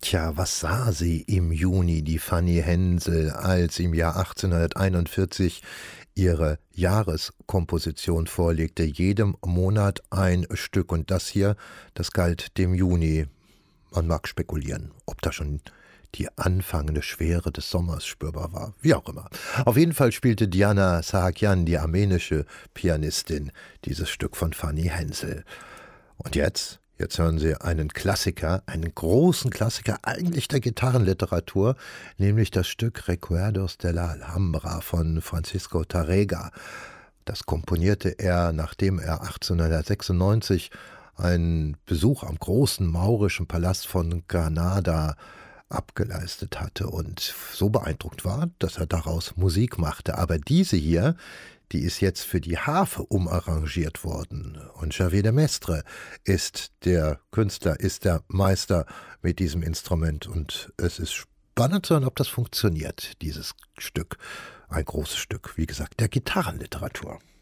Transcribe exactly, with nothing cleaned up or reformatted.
Tja, was sah sie im Juni, die Fanny Hensel, als im Jahr achtzehnhunderteinundvierzig ihre Jahreskomposition vorlegte? Jedem Monat ein Stück. Und das hier, das galt dem Juni. Man mag spekulieren, ob da schon die anfangende Schwere des Sommers spürbar war. Wie auch immer. Auf jeden Fall spielte Diana Sahakian, die armenische Pianistin, dieses Stück von Fanny Hensel. Und jetzt? Jetzt hören Sie einen Klassiker, einen großen Klassiker eigentlich der Gitarrenliteratur, nämlich das Stück Recuerdos de la Alhambra von Francisco Tárrega. Das komponierte er, nachdem er achtzehnhundertsechsundneunzig einen Besuch am großen maurischen Palast von Granada abgeleistet hatte und so beeindruckt war, dass er daraus Musik machte. Aber diese hier, die ist jetzt für die Harfe umarrangiert worden. Und Xavier de Mestre ist der Künstler, ist der Meister mit diesem Instrument. Und es ist spannend zu hören, ob das funktioniert, dieses Stück. Ein großes Stück, wie gesagt, der Gitarrenliteratur.